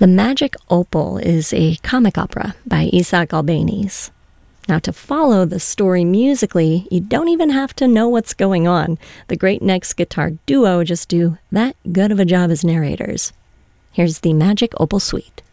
The Magic Opal is a comic opera by Isaac Albeniz. Now, to follow the story musically, you don't even have to know what's going on. The Great Neck's guitar duo just do that good of a job as narrators. Here's the Magic Opal Suite.